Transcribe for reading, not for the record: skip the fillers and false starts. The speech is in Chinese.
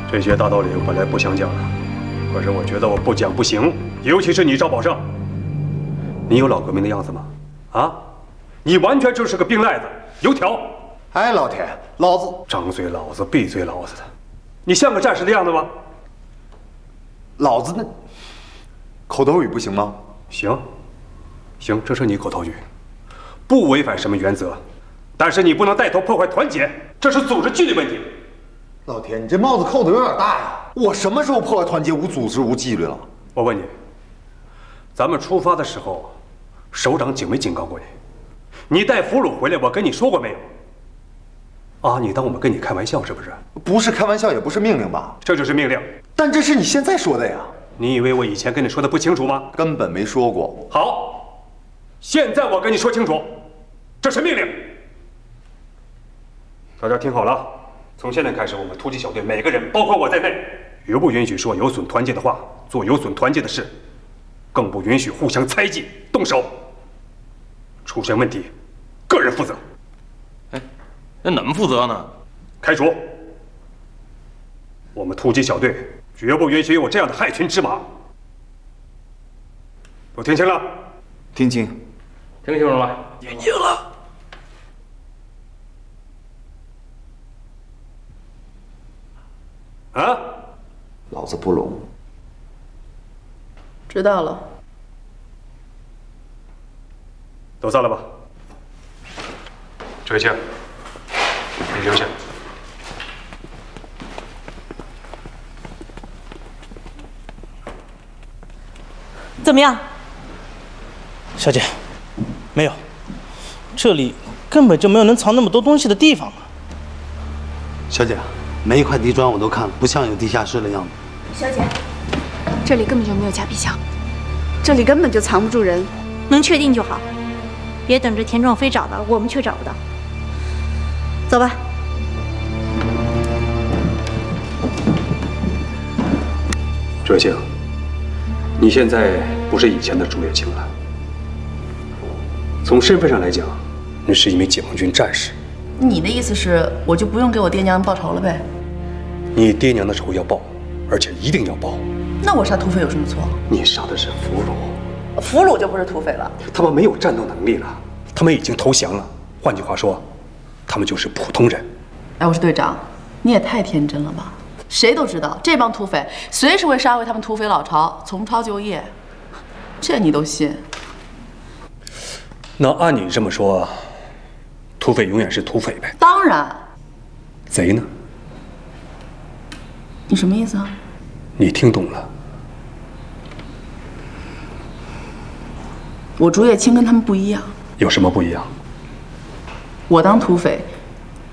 这些大道理我本来不想讲的，可是我觉得我不讲不行。尤其是你赵宝胜，你有老革命的样子吗？啊，你完全就是个兵赖子、油条。 哎，老田，老子张嘴老子闭嘴老子的，你像个战士的样子吗？ 老子那口头语不行吗？ 行，行，这是你口头语，不违反什么原则，但是你不能带头破坏团结，这是组织纪律问题。 老田，你这帽子扣的有点大呀！我什么时候破坏团结、无组织、无纪律了？ 我问你，咱们出发的时候，首长警没警告过你？你带俘虏回来，我跟你说过没有？啊，你当我们跟你开玩笑是不是？ 不是开玩笑，也不是命令吧？ 这就是命令。 但这是你现在说的呀！ 你以为我以前跟你说的不清楚吗？ 根本没说过。 好，现在我跟你说清楚，这是命令。大家听好了，从现在开始，我们突击小队每个人，包括我在内，绝不允许说有损团结的话，做有损团结的事，更不允许互相猜忌、动手。出现问题，个人负责。 哎，那怎么负责呢？ 开除。我们突击小队绝不允许有这样的害群之马。都听清了？ 听清。 听清楚了？ 听清了。啊？ 老子不聋。 知道了。 都散了吧。周月清，你留下。 怎么样？ 小姐，没有，这里根本就没有能藏那么多东西的地方啊。 小姐，每一块地砖我都看了，不像有地下室的样子。 小姐，这里根本就没有夹壁枪，这里根本就藏不住人。 能确定就好，别等着田壮飞找到了，我们却找不到。走吧。 周月清，你现在不是以前的朱月清了。从身份上来讲，你是一名解放军战士。 你的意思是，我就不用给我爹娘报仇了呗？ 你爹娘的仇要报，而且一定要报。 那我杀土匪有什么错？ 你杀的是俘虏， 俘虏就不是土匪了。 他们没有战斗能力了，他们已经投降了。换句话说，他们就是普通人。 哎，我说队长，你也太天真了吧！谁都知道这帮土匪随时会杀回他们土匪老巢，重操旧业，这你都信？ 那按你这么说，土匪永远是土匪呗？ 当然。 贼呢？ 你什么意思啊？ 你听懂了？ 我朱月清跟他们不一样。 有什么不一样？ 我当土匪